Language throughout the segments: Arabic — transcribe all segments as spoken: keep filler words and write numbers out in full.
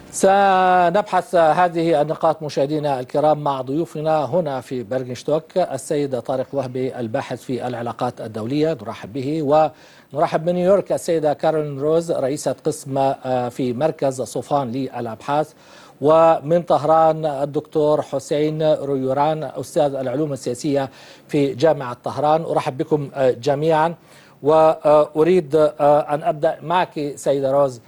سنبحث هذه النقاط مشاهدينا الكرام مع ضيوفنا هنا في برغنشتوك، السيد طارق وهبي الباحث في العلاقات الدولية نرحب به، ونرحب من نيويورك السيدة كارولين روز رئيسة قسم في مركز صوفان للأبحاث، ومن طهران الدكتور حسين ريوران أستاذ العلوم السياسية في جامعة طهران. أرحب بكم جميعا، وأريد أن أبدأ معك سيدة روز.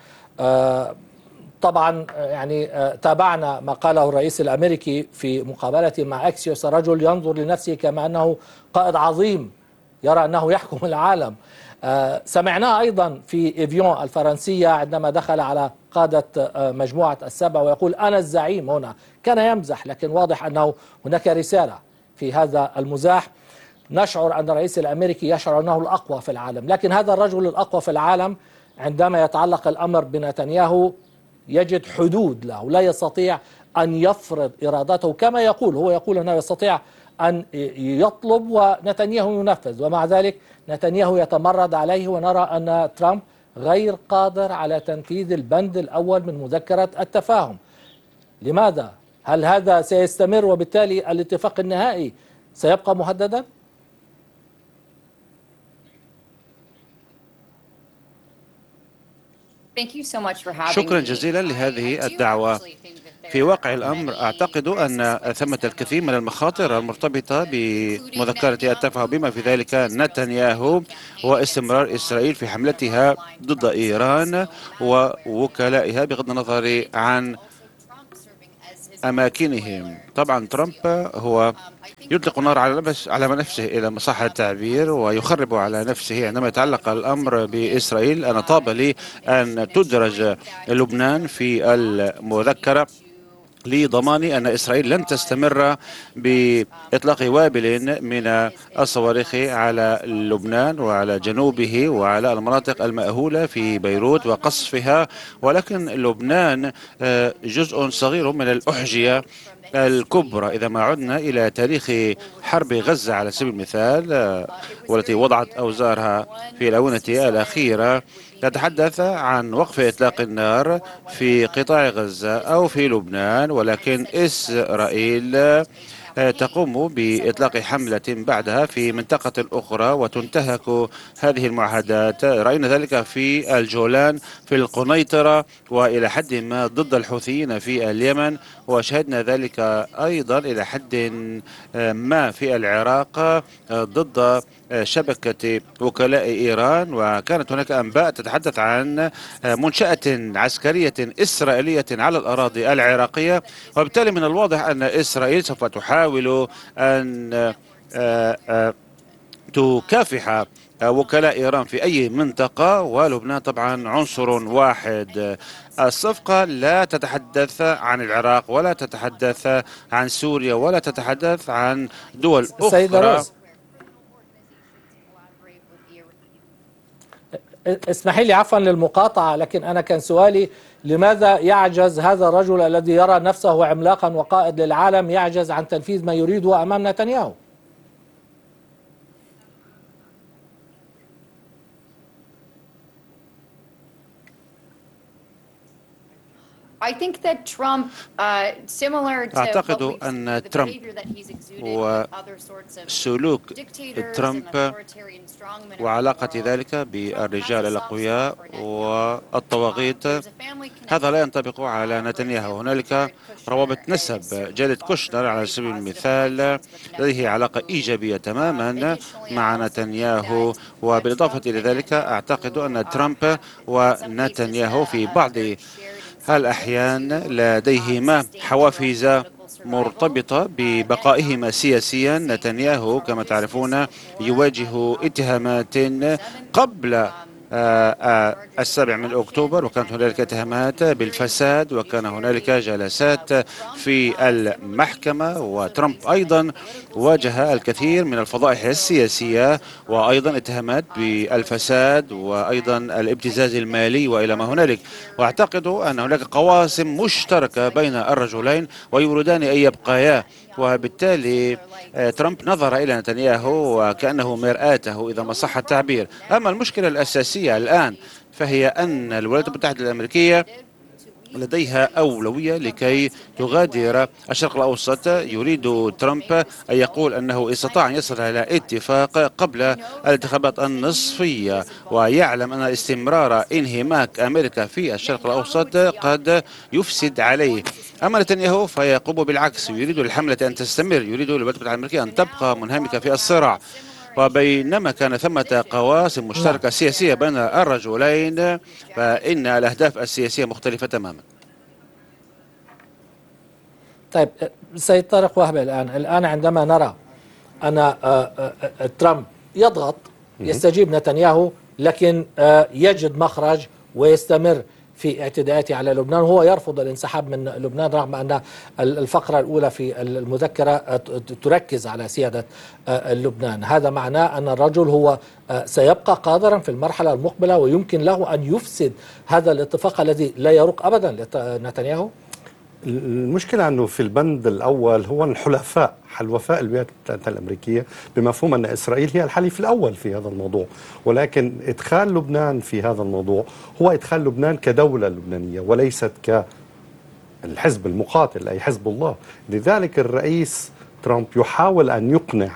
طبعا يعني تابعنا ما قاله الرئيس الأمريكي في مقابلته مع أكسيوس، رجل ينظر لنفسه كما أنه قائد عظيم يرى أنه يحكم العالم. سمعناه أيضا في إيفيون الفرنسية عندما دخل على قادة مجموعة السبع ويقول أنا الزعيم هنا. كان يمزح، لكن واضح أنه هناك رسالة في هذا المزاح. نشعر أن الرئيس الأمريكي يشعر أنه الأقوى في العالم، لكن هذا الرجل الأقوى في العالم عندما يتعلق الأمر بنتنياهو يجد حدود له، لا يستطيع أن يفرض إرادته كما يقول. هو يقول أنه يستطيع أن يطلب ونتنياهو ينفذ، ومع ذلك نتنياهو يتمرد عليه، ونرى أن ترامب غير قادر على تنفيذ البند الأول من مذكرة التفاهم. لماذا؟ هل هذا سيستمر وبالتالي الاتفاق النهائي سيبقى مهددا؟ شكرا جزيلا لهذه الدعوة. في واقع الأمر أعتقد أن ثمة الكثير من المخاطر المرتبطة بمذكرة التفاهم، بما في ذلك نتنياهو واستمرار إسرائيل في حملتها ضد إيران ووكلائها بغض النظر عن أماكنهم. طبعا ترامب هو يطلق النار على على نفسه إلى مصح التعبير، ويخرب على نفسه عندما يتعلق الأمر بإسرائيل. أنا طاب لي أن تدرج لبنان في المذكرة لضمان أن إسرائيل لن تستمر بإطلاق وابل من الصواريخ على لبنان وعلى جنوبه وعلى المناطق المأهولة في بيروت وقصفها، ولكن لبنان جزء صغير من الأحجية الكبرى. إذا ما عدنا إلى تاريخ حرب غزة على سبيل المثال، والتي وضعت أوزارها في الآونة الأخيرة، نتحدث عن وقف إطلاق النار في قطاع غزة أو في لبنان، ولكن إسرائيل تقوم بإطلاق حملة بعدها في منطقة أخرى وتنتهك هذه المعاهدات. رأينا ذلك في الجولان، في القنيطرة، وإلى حد ما ضد الحوثيين في اليمن، وشهدنا ذلك أيضا إلى حد ما في العراق ضد شبكة وكلاء إيران. وكانت هناك أنباء تتحدث عن منشأة عسكرية إسرائيلية على الأراضي العراقية، وبالتالي من الواضح أن إسرائيل سوف تحاول أن تكافح وكلاء إيران في أي منطقة، ولبنان طبعا عنصر واحد. الصفقة لا تتحدث عن العراق ولا تتحدث عن سوريا ولا تتحدث عن دول أخرى. اسمحي لي عفوا للمقاطعة، لكن أنا كان سؤالي لماذا يعجز هذا الرجل الذي يرى نفسه عملاقا وقائد للعالم، يعجز عن تنفيذ ما يريده أمام نتنياهو؟ أعتقد أن ترامب وسلوك ترامب وعلاقة ذلك بالرجال الأقوياء والطواغيت هذا لا ينطبق على نتنياهو. هنالك روابط نسب. جاريد كوشنر على سبيل المثال لديه علاقة إيجابية تماما مع نتنياهو، وبالإضافة إلى ذلك أعتقد أن ترامب ونتنياهو في بعض الأحيان لديهما حوافز مرتبطة ببقائهما سياسيا. نتنياهو كما تعرفون يواجه اتهامات قبل السابع من أكتوبر، وكانت هنالك اتهامات بالفساد، وكان هنالك جلسات في المحكمة، وترامب أيضا واجه الكثير من الفضائح السياسية وأيضا اتهامات بالفساد وأيضا الابتزاز المالي وإلى ما هنالك. وأعتقد أن هناك قواسم مشتركة بين الرجلين ويريدان أن يبقيا، وبالتالي ترامب نظر إلى نتنياهو وكأنه مرآته إذا ما صح التعبير. أما المشكلة الأساسية الآن فهي أن الولايات المتحدة الأمريكية لديها أولوية لكي تغادر الشرق الأوسط. يريد ترامب أن يقول أنه استطاع أن يصل إلى اتفاق قبل الانتخابات النصفية، ويعلم أن استمرار انهماك أمريكا في الشرق الأوسط قد يفسد عليه. أما نتنياهو فيقوم بالعكس، يريد الحملة أن تستمر، يريد الولايات المتحدة الأمريكية أن تبقى منهمكة في الصراع. وبينما كان ثمة قواسم مشتركة سياسية بين الرجلين، فإن الأهداف السياسية مختلفة تماما. طيب سيد طارق وهبة، الآن الآن عندما نرى أن ترامب يضغط، يستجيب نتنياهو، لكن يجد مخرج ويستمر في اعتداءاته على لبنان، وهو يرفض الانسحاب من لبنان رغم أن الفقرة الأولى في المذكرة تركز على سيادة لبنان. هذا معناه أن الرجل هو سيبقى قادرا في المرحلة المقبلة ويمكن له أن يفسد هذا الاتفاق الذي لا يروق أبدا لنتنياهو. المشكلة أنه في البند الأول هو الحلفاء، حلفاء الولايات المتحدة الأمريكية، بمفهوم أن إسرائيل هي الحليف الأول في هذا الموضوع، ولكن إدخال لبنان في هذا الموضوع هو إدخال لبنان كدولة لبنانية وليست كالحزب المقاتل أي حزب الله. لذلك الرئيس ترامب يحاول أن يقنع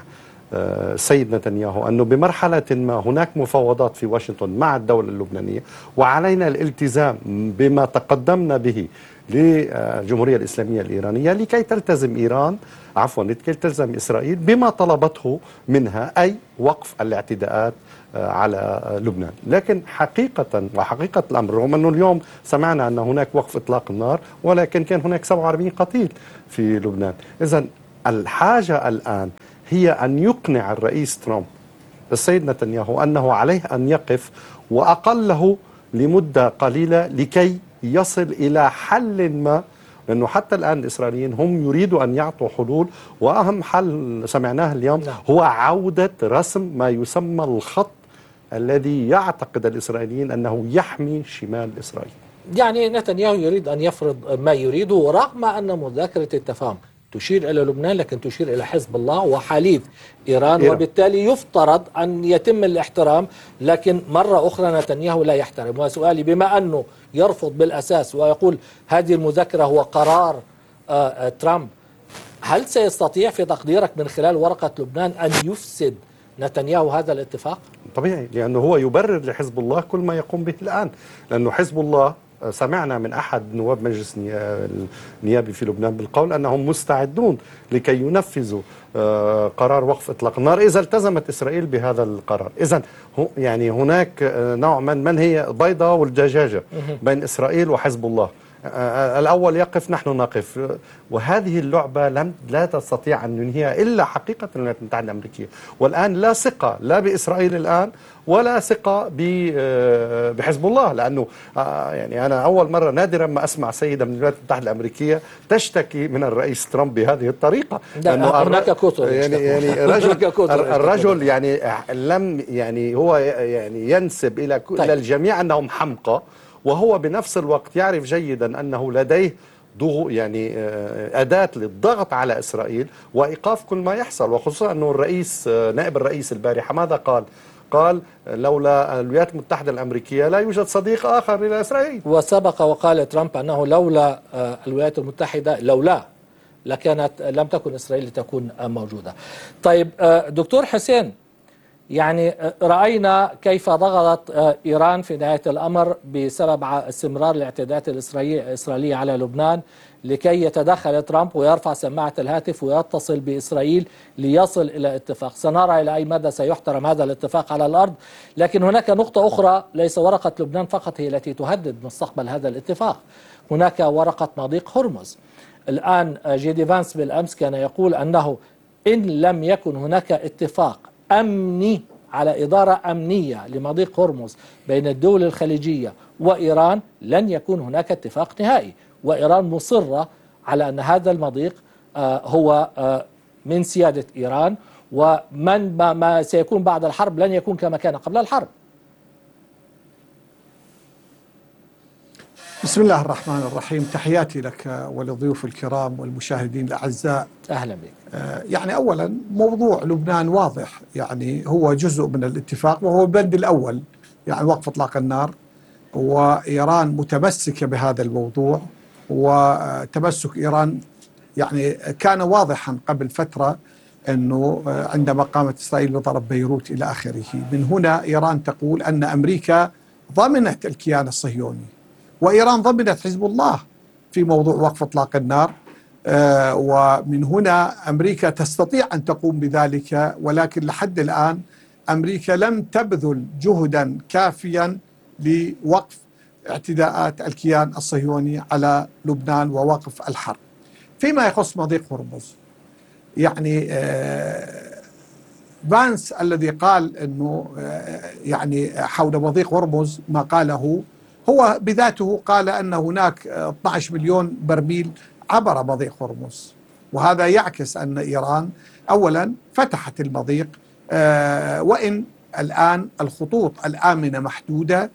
سيد نتنياهو أنه بمرحلة ما هناك مفاوضات في واشنطن مع الدولة اللبنانية، وعلينا الالتزام بما تقدمنا به للجمهورية الإسلامية الإيرانية لكي تلتزم إيران عفوا لكي تلتزم إسرائيل بما طلبته منها، أي وقف الاعتداءات على لبنان. لكن حقيقة وحقيقة الأمر، رغم أنه اليوم سمعنا أن هناك وقف إطلاق النار، ولكن كان هناك سبعة وأربعين قتيل في لبنان. إذن الحاجة الآن هي أن يقنع الرئيس ترامب السيد نتنياهو أنه عليه أن يقف وأقله لمدة قليلة لكي يصل إلى حل ما، لأنه حتى الآن الإسرائيليين هم يريدوا أن يعطوا حلول، وأهم حل سمعناه اليوم هو عودة رسم ما يسمى الخط الذي يعتقد الإسرائيليين أنه يحمي شمال إسرائيل. يعني نتنياهو يريد أن يفرض ما يريده، رغم أن مذكرة التفاهم تشير إلى لبنان لكن تشير إلى حزب الله وحليف إيران, إيران. وبالتالي يفترض أن يتم الاحترام، لكن مرة أخرى نتنياهو لا يحترم. وسؤالي، بما أنه يرفض بالأساس ويقول هذه المذكرة هو قرار آه ترامب، هل سيستطيع في تقديرك من خلال ورقة لبنان أن يفسد نتنياهو هذا الاتفاق؟ طبيعي، لأنه هو يبرر لحزب الله كل ما يقوم به الآن، لأنه حزب الله سمعنا من أحد نواب مجلس النيابي في لبنان بالقول أنهم مستعدون لكي ينفذوا قرار وقف إطلاق النار إذا التزمت إسرائيل بهذا القرار. إذن يعني هناك نوع من من هي بيضة والدجاجة بين إسرائيل وحزب الله. الأول يقف نحن نقف، وهذه اللعبة لم لا تستطيع أن ننهيها إلا حقيقة الولايات المتحدة الأمريكية. والآن لا ثقة لا بإسرائيل الآن ولا ثقة بحزب الله، لأنه يعني أنا أول مرة نادرا ما أسمع سيدة من الولايات المتحدة الأمريكية تشتكي من الرئيس ترامب بهذه الطريقة. لأنه هناك كثر يعني يعني رجل الرجل يعني لم يعني هو يعني ينسب إلى إلى الجميع أنهم حمقى، وهو بنفس الوقت يعرف جيدا أنه لديه ضغط يعني أداة للضغط على إسرائيل وإيقاف كل ما يحصل، وخصوصا أنه الرئيس نائب الرئيس البارحة ماذا قال؟ قال لولا الولايات المتحدة الأمريكية لا يوجد صديق آخر إلى إسرائيل. وسبق وقال ترامب أنه لولا الولايات المتحدة لولا لكانت لم تكن إسرائيل لتكون موجودة. طيب دكتور حسين، يعني رأينا كيف ضغطت إيران في نهاية الأمر بسبب استمرار الاعتداءات الإسرائيلية على لبنان لكي يتدخل ترامب ويرفع سماعة الهاتف ويتصل بإسرائيل ليصل إلى اتفاق. سنرى إلى أي مدى سيحترم هذا الاتفاق على الأرض، لكن هناك نقطة أخرى، ليس ورقة لبنان فقط هي التي تهدد مستقبل هذا الاتفاق، هناك ورقة مضيق هرمز. الآن جي دي فانس بالأمس كان يقول أنه إن لم يكن هناك اتفاق أمني على إدارة أمنية لمضيق هرمز بين الدول الخليجية وإيران لن يكون هناك اتفاق نهائي، وإيران مصرة على أن هذا المضيق هو من سيادة إيران، ومن ما سيكون بعد الحرب لن يكون كما كان قبل الحرب. بسم الله الرحمن الرحيم، تحياتي لك ولضيوف الكرام والمشاهدين الأعزاء. أهلا بك. يعني أولا موضوع لبنان واضح، يعني هو جزء من الاتفاق وهو البند الأول، يعني وقف إطلاق النار. وإيران متمسكة بهذا الموضوع، وتمسك إيران يعني كان واضحا قبل فترة، أنه عندما قامت إسرائيل بضرب بيروت إلى آخره. من هنا إيران تقول أن أمريكا ضمنت الكيان الصهيوني، وإيران ضمنت حزب الله في موضوع وقف إطلاق النار، آه ومن هنا أمريكا تستطيع أن تقوم بذلك، ولكن لحد الآن أمريكا لم تبذل جهدا كافيا لوقف اعتداءات الكيان الصهيوني على لبنان ووقف الحرب. فيما يخص مضيق هرمز، يعني آه فانس الذي قال أنه آه يعني حول مضيق هرمز ما قاله، هو بذاته قال أن هناك اثني عشر مليون برميل عبر مضيق هرمز، وهذا يعكس أن إيران أولا فتحت المضيق، آه وإن الآن الخطوط الآمنة محدودة،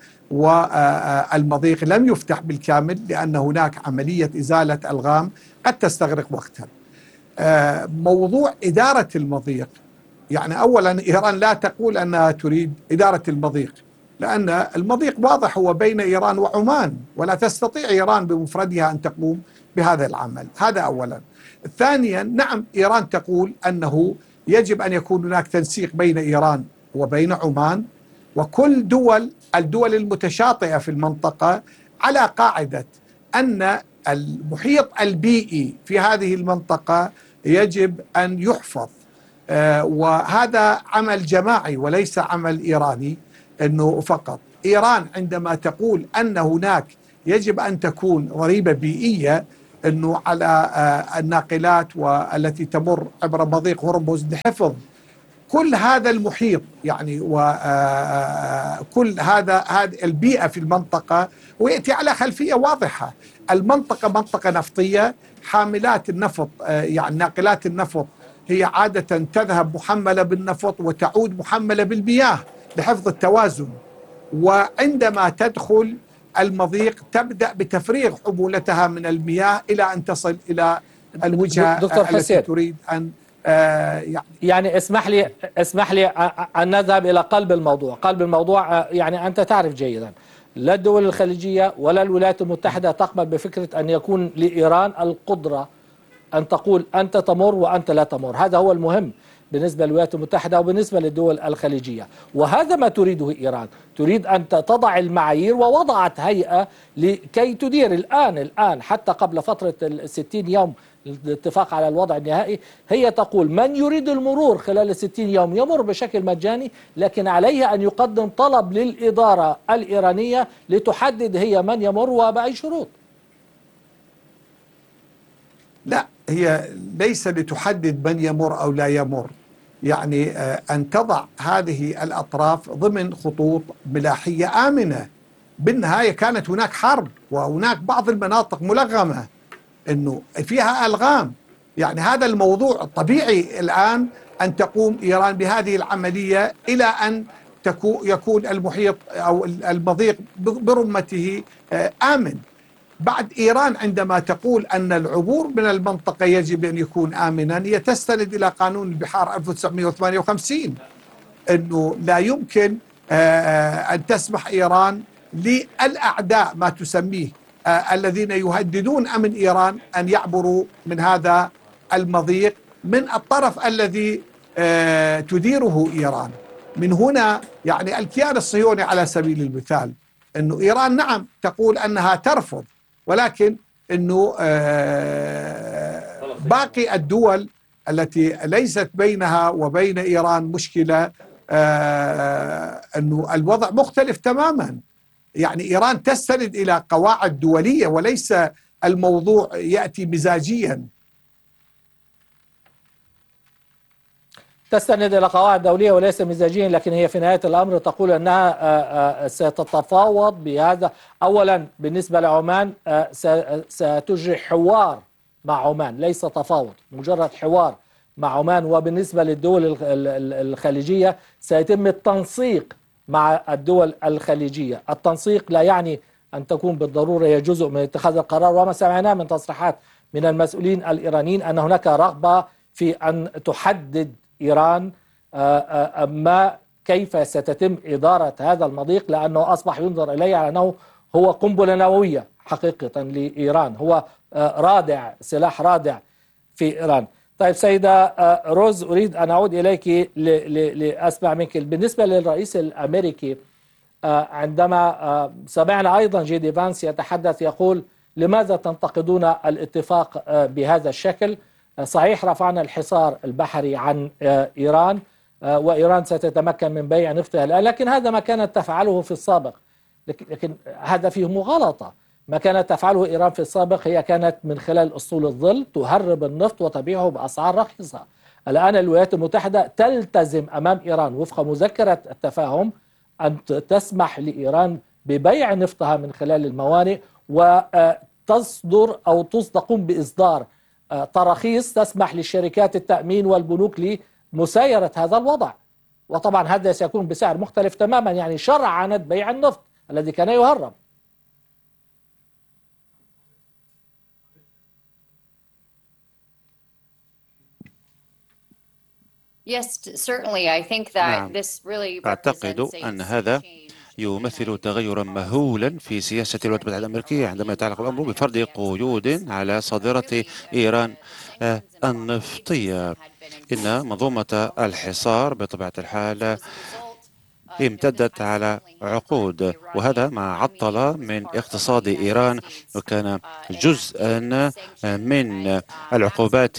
والمضيق لم يفتح بالكامل لأن هناك عملية إزالة ألغام قد تستغرق وقتا. آه موضوع إدارة المضيق، يعني أولا إيران لا تقول أنها تريد إدارة المضيق، لأن المضيق واضح هو بين إيران وعمان، ولا تستطيع إيران بمفردها أن تقوم بهذا العمل. هذا أولا. ثانيا، نعم إيران تقول أنه يجب أن يكون هناك تنسيق بين إيران وبين عمان وكل دول الدول المتشاطئة في المنطقة، على قاعدة أن المحيط البيئي في هذه المنطقة يجب أن يحفظ، آه وهذا عمل جماعي وليس عمل إيراني أنه فقط. إيران عندما تقول أن هناك يجب أن تكون ضريبة بيئية أنه على آه الناقلات والتي تمر عبر مضيق هرمز لحفظ كل هذا المحيط، يعني وكل هذا هذه البيئة في المنطقة، ويأتي على خلفية واضحة. المنطقة منطقة نفطية، حاملات النفط يعني ناقلات النفط هي عادة تذهب محملة بالنفط وتعود محملة بالمياه لحفظ التوازن، وعندما تدخل المضيق تبدأ بتفريغ حمولتها من المياه إلى أن تصل إلى الوجهة دكتور التي حسين، تريد أن آه يعني, يعني اسمح لي اسمح لي أن نذهب إلى قلب الموضوع. قلب الموضوع يعني أنت تعرف جيدا لا الدول الخليجية ولا الولايات المتحدة تقبل بفكرة أن يكون لإيران القدرة أن تقول أنت تمر وأنت لا تمر. هذا هو المهم بالنسبة للولايات المتحدة وبالنسبة للدول الخليجية، وهذا ما تريده إيران. تريد أن تضع المعايير، ووضعت هيئة لكي تدير الآن الآن حتى قبل فترة الستين يوم الاتفاق على الوضع النهائي. هي تقول من يريد المرور خلال الستين يوم يمر بشكل مجاني، لكن عليه أن يقدم طلب للإدارة الإيرانية لتحدد هي من يمر وبأي شروط. لا، هي ليس لتحدد من يمر أو لا يمر، يعني أن تضع هذه الأطراف ضمن خطوط ملاحية آمنة. بالنهاية كانت هناك حرب، وهناك بعض المناطق ملغمة أنه فيها ألغام، يعني هذا الموضوع طبيعي الآن أن تقوم إيران بهذه العملية إلى أن يكون المحيط أو المضيق برمته آمن. بعد إيران عندما تقول أن العبور من المنطقة يجب أن يكون آمنا، هي تستند إلى قانون البحار ألف وتسعمئة وثمانية وخمسين، أنه لا يمكن أن تسمح إيران للأعداء ما تسميه الذين يهددون أمن إيران أن يعبروا من هذا المضيق من الطرف الذي تديره إيران. من هنا يعني الكيان الصهيوني على سبيل المثال، أنه إيران نعم تقول أنها ترفض، ولكن أنه باقي الدول التي ليست بينها وبين إيران مشكلة، أنه الوضع مختلف تماما. يعني إيران تستند إلى قواعد دولية وليس الموضوع يأتي مزاجيا. تستند إلى قواعد دولية وليس مزاجيا، لكن هي في نهاية الأمر تقول أنها ستتفاوض بهذا. أولا بالنسبة لعمان ستجري حوار مع عمان، ليس تفاوض، مجرد حوار مع عمان. وبالنسبة للدول الخليجية سيتم التنسيق مع الدول الخليجية. التنسيق لا يعني أن تكون بالضرورة هي جزء من اتخاذ القرار، وما سمعناه من تصريحات من المسؤولين الإيرانيين أن هناك رغبة في أن تحدد إيران ما كيف ستتم إدارة هذا المضيق، لأنه أصبح ينظر إليه على أنه هو قنبلة نووية حقيقة لإيران، هو رادع، سلاح رادع في إيران. طيب سيدة روز، أريد أن أعود إليك لأسمع منك بالنسبة للرئيس الأمريكي. عندما سمعنا أيضا جي دي فانس يتحدث يقول لماذا تنتقدون الاتفاق بهذا الشكل؟ صحيح رفعنا الحصار البحري عن إيران وإيران ستتمكن من بيع نفطها الآن، لكن هذا ما كانت تفعله في السابق. لكن هذا فيه مغالطة. ما كانت تفعله إيران في السابق هي كانت من خلال أسطول الظل تهرب النفط وتبيعه بأسعار رخيصة. الآن الولايات المتحدة تلتزم أمام إيران وفق مذكرة التفاهم أن تسمح لإيران ببيع نفطها من خلال الموانئ، وتصدر أو تقوم بإصدار تراخيص تسمح للشركات التأمين والبنوك لمسايرة هذا الوضع. وطبعا هذا سيكون بسعر مختلف تماما، يعني شرعنت بيع النفط الذي كان يهرب. نعم، أعتقد أن هذا يمثل تغيرا مهولا في سياسة الولايات المتحدة الأمريكية عندما يتعلق الأمر بفرض قيود على صادرة إيران النفطية. إن منظومة الحصار بطبيعة الحال امتدت على عقود، وهذا ما عطل من اقتصاد إيران، وكان جزءا من العقوبات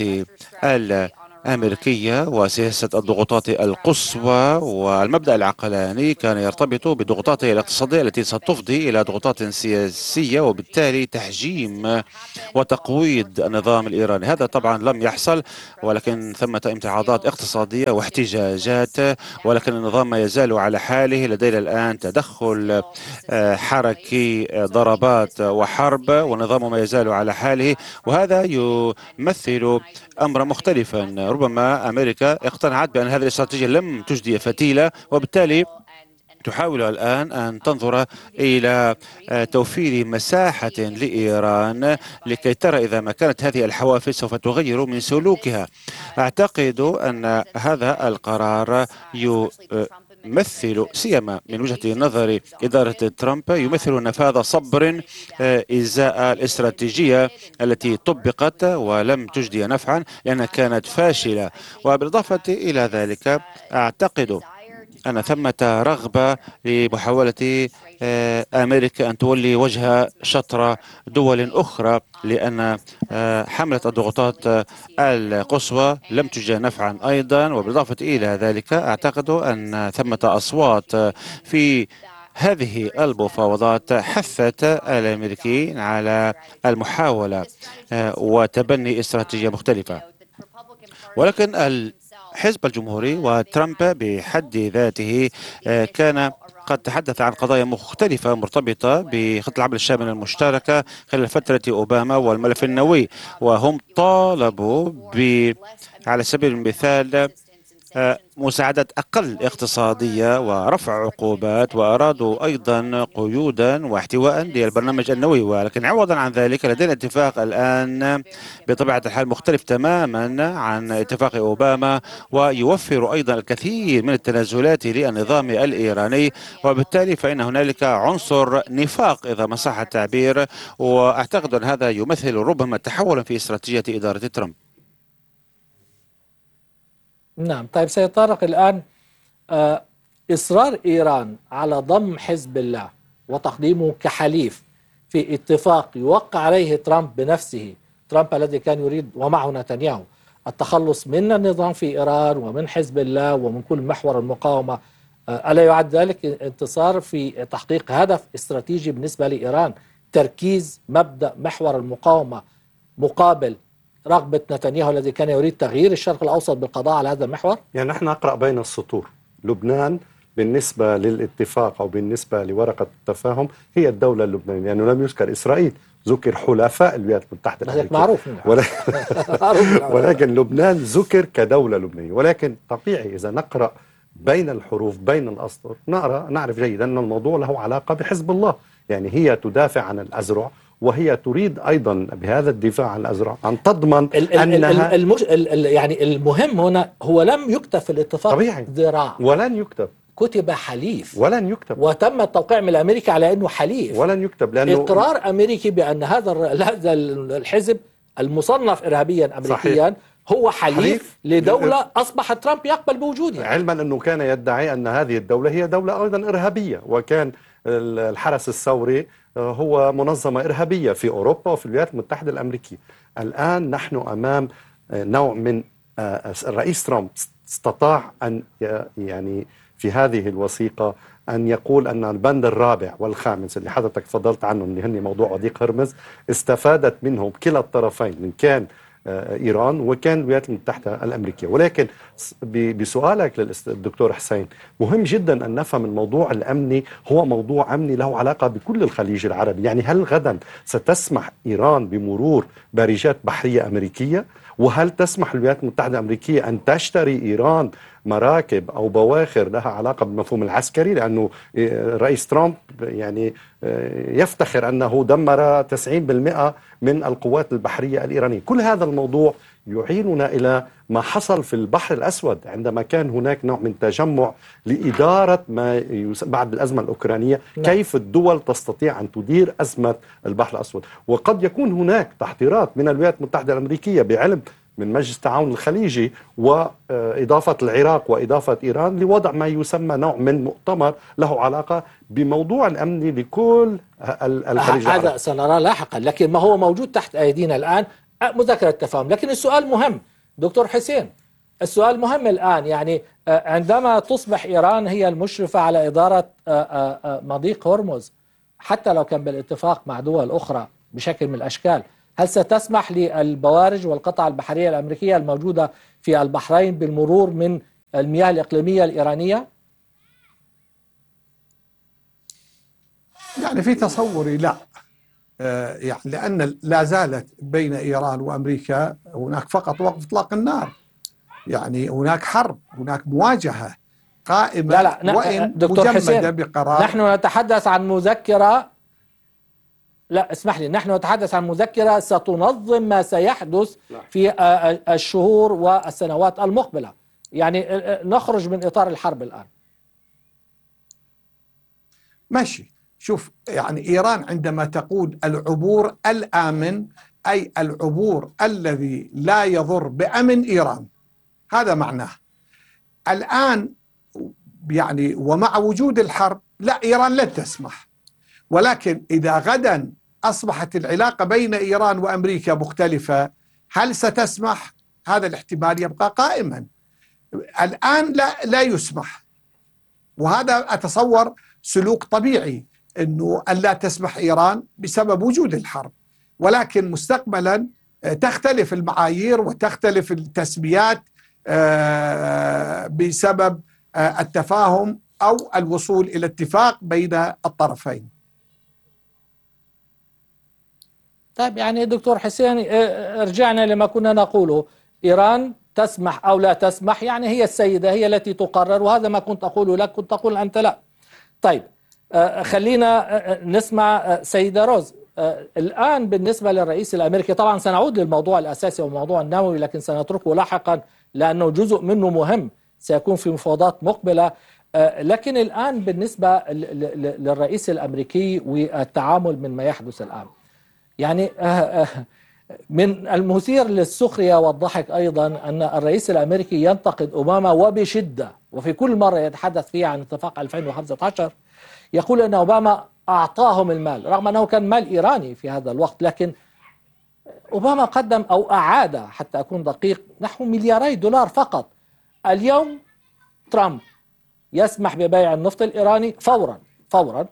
الأمريكية وسياسة الضغوطات القصوى. والمبدأ العقلاني كان يرتبط بضغوطاته الاقتصادية التي ستفضي إلى ضغوطات سياسية وبالتالي تحجيم وتقويض النظام الإيراني. هذا طبعا لم يحصل، ولكن ثمة امتعاضات اقتصادية واحتجاجات، ولكن النظام ما يزال على حاله. لدينا الآن تدخل حركي، ضربات وحرب، والنظام ما يزال على حاله، وهذا يمثل أمرا مختلفا. ربما أمريكا اقتنعت بأن هذه الاستراتيجية لم تجدي فتيلة، وبالتالي تحاول الآن أن تنظر إلى توفير مساحة لإيران لكي ترى إذا ما كانت هذه الحوافز سوف تغير من سلوكها. أعتقد أن هذا القرار يمثل، سيما من وجهة نظر إدارة ترامب، يمثل نفاذ صبر إزاء الاستراتيجية التي طبقت ولم تجدي نفعا لأنها كانت فاشلة. وبالإضافة إلى ذلك أعتقد أن ثمة رغبة لمحاولة أمريكا أن تولي وجه شطر دول أخرى، لأن حملة الضغوطات القصوى لم تجد نفعا أيضا. وبالإضافة إلى ذلك أعتقد أن ثمة أصوات في هذه المفاوضات حثت الأمريكيين على المحاولة وتبني استراتيجية مختلفة. ولكن الحزب الجمهوري وترامب بحد ذاته كان قد تحدث عن قضايا مختلفة مرتبطة بخطة العمل الشاملة المشتركة خلال فترة أوباما والملف النووي، وهم طالبوا ب على سبيل المثال مساعدة أقل اقتصادية ورفع عقوبات، وأرادوا أيضا قيودا واحتواء للبرنامج النووي. ولكن عوضا عن ذلك لدينا اتفاق الآن بطبيعة الحال مختلف تماما عن اتفاق أوباما، ويوفر أيضا الكثير من التنازلات للنظام الإيراني، وبالتالي فإن هنالك عنصر نفاق إذا ما صح التعبير. وأعتقد أن هذا يمثل ربما تحولا في استراتيجية إدارة ترامب. نعم. طيب سيد طارق، الآن آه إصرار إيران على ضم حزب الله وتقديمه كحليف في اتفاق يوقع عليه ترامب بنفسه، ترامب الذي كان يريد ومعه نتنياهو التخلص من النظام في إيران ومن حزب الله ومن كل محور المقاومة، آه ألا يعد ذلك انتصار في تحقيق هدف استراتيجي بالنسبة لإيران، تركيز مبدأ محور المقاومة مقابل رغبة نتنياهو الذي كان يريد تغيير الشرق الأوسط بالقضاء على هذا المحور؟ يعني نحن نقرأ بين السطور، لبنان بالنسبة للاتفاق أو بالنسبة لورقة التفاهم هي الدولة اللبنانية، لأنه يعني لم يذكر إسرائيل، ذكر حلفاء الولايات المتحدة الأمريكية معروف ولكن, ولكن لبنان ذكر كدولة لبنانية. ولكن طبيعي إذا نقرأ بين الحروف بين الأسطر نرى نعرف جيدا أن الموضوع له علاقة بحزب الله، يعني هي تدافع عن الأزرع، وهي تريد أيضا بهذا الدفاع عن الأزرع أن تضمن ال أنها ال المش ال يعني المهم هنا هو لم يكتب في الاتفاق طبيعي ذراع، ولن يكتب كتب حليف ولن يكتب وتم التوقيع من الأمريكي على أنه حليف. ولن يكتب لأنه إقرار أمريكي بأن هذا هذا الحزب المصنف إرهابيا أمريكيا صحيح. هو حليف, حليف لدولة أصبح ترامب يقبل بوجودها، علما أنه كان يدعي أن هذه الدولة هي دولة أيضا إرهابية، وكان الحرس الثوري هو منظمة إرهابية في أوروبا وفي الولايات المتحدة الأمريكية. الآن نحن أمام نوع من الرئيس ترامب استطاع أن يعني في هذه الوثيقة أن يقول أن البند الرابع والخامس اللي حضرتك تفضلت عنهم اللي هن موضوع وثيق هرمز استفادت منهم كلا الطرفين، من كان إيران وكان الولايات المتحدة الأمريكية. ولكن بسؤالك للدكتور حسين، مهم جدا أن نفهم الموضوع الأمني هو موضوع أمني له علاقة بكل الخليج العربي. يعني هل غدا ستسمح إيران بمرور بارجات بحرية أمريكية؟ وهل تسمح الولايات المتحدة الأمريكية أن تشتري إيران مراكب أو بواخر لها علاقة بالمفهوم العسكري؟ لأنه رئيس ترامب يعني يفتخر أنه دمر تسعين بالمئة من القوات البحرية الإيرانية. كل هذا الموضوع يعيننا إلى ما حصل في البحر الأسود عندما كان هناك نوع من تجمع لإدارة ما بعد الأزمة الأوكرانية، كيف الدول تستطيع أن تدير أزمة البحر الأسود. وقد يكون هناك تحضيرات من الولايات المتحدة الأمريكية بعلم من مجلس التعاون الخليجي وإضافة العراق وإضافة إيران لوضع ما يسمى نوع من مؤتمر له علاقة بموضوع الأمني لكل الخليج العربي. هذا سنرى لاحقا، لكن ما هو موجود تحت أيدينا الآن مذكرة تفاهم. لكن السؤال مهم دكتور حسين، السؤال مهم الآن، يعني عندما تصبح إيران هي المشرفة على إدارة مضيق هرمز حتى لو كان بالاتفاق مع دول أخرى بشكل من الأشكال، هل ستسمح للبوارج والقطع البحرية الأمريكية الموجودة في البحرين بالمرور من المياه الإقليمية الإيرانية؟ يعني في تصوري لا، آه يعني لأن لا زالت بين إيران وأمريكا هناك فقط وقف إطلاق النار، يعني هناك حرب، هناك مواجهة قائمة. لا لا وإن دكتور مجمدة حسين، بقرار. نحن نتحدث عن مذكرة، لا اسمح لي، نحن نتحدث عن مذكرة ستنظم ما سيحدث في الشهور والسنوات المقبلة، يعني نخرج من إطار الحرب الآن. ماشي، شوف يعني إيران عندما تقول العبور الآمن أي العبور الذي لا يضر بأمن إيران، هذا معناه. الآن يعني ومع وجود الحرب لا، إيران لن تسمح. ولكن إذا غدا أصبحت العلاقة بين إيران وأمريكا مختلفة، هل ستسمح؟ هذا الاحتمال يبقى قائما. الآن لا لا يسمح، وهذا أتصور سلوك طبيعي أنه أن لا تسمح إيران بسبب وجود الحرب. ولكن مستقبلا تختلف المعايير وتختلف التسميات بسبب التفاهم أو الوصول إلى اتفاق بين الطرفين. طيب يعني دكتور حسين، رجعنا لما كنا نقوله، إيران تسمح أو لا تسمح، يعني هي السيدة، هي التي تقرر، وهذا ما كنت أقوله لك كنت أقول أنت لا. طيب خلينا نسمع سيدة روز. الآن بالنسبة للرئيس الأمريكي، طبعا سنعود للموضوع الأساسي والموضوع النووي، لكن سنتركه لاحقا لأنه جزء منه مهم سيكون في مفاوضات مقبلة. لكن الآن بالنسبة للرئيس الأمريكي والتعامل من ما يحدث الآن، يعني من المثير للسخرية والضحك أيضا أن الرئيس الأمريكي ينتقد أوباما وبشدة، وفي كل مرة يتحدث فيها عن اتفاق ألفين وخمسة عشر يقول أن أوباما أعطاهم المال، رغم أنه كان مال إيراني في هذا الوقت. لكن أوباما قدم أو أعاد، حتى أكون دقيق، نحو ملياري دولار فقط. اليوم ترامب يسمح ببيع النفط الإيراني فورا فورا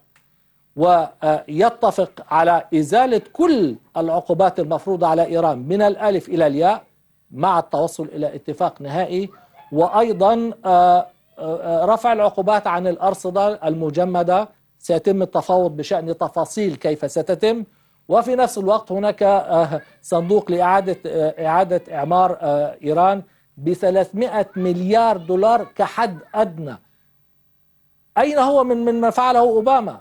ويتفق على إزالة كل العقوبات المفروضة على إيران من الألف إلى الياء مع التوصل إلى اتفاق نهائي، وأيضا رفع العقوبات عن الأرصدة المجمدة. سيتم التفاوض بشأن تفاصيل كيف ستتم، وفي نفس الوقت هناك صندوق لإعادة إعادة إعمار إيران بثلاثمائة مليار دولار كحد أدنى. أين هو من من ما فعله أوباما؟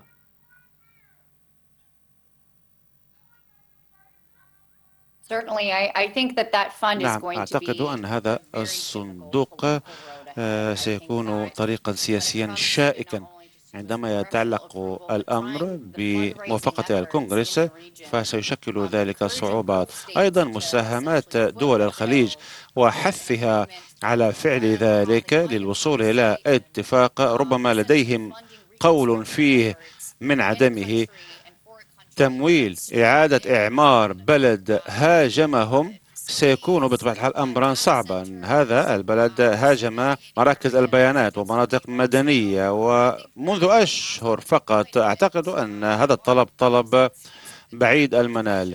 نعم، أعتقد أن هذا الصندوق سيكون طريقا سياسيا شائكا. عندما يتعلق الأمر بموافقة الكونغرس فسيشكل ذلك صعوبات. أيضا مساهمات دول الخليج وحثها على فعل ذلك للوصول إلى اتفاق ربما لديهم قول فيه من عدمه. تمويل إعادة إعمار بلد هاجمهم سيكون بطبيعة الحال أمرا صعبا. هذا البلد هاجم مراكز البيانات ومناطق مدنية ومنذ أشهر فقط. أعتقد أن هذا الطلب طلب بعيد المنال.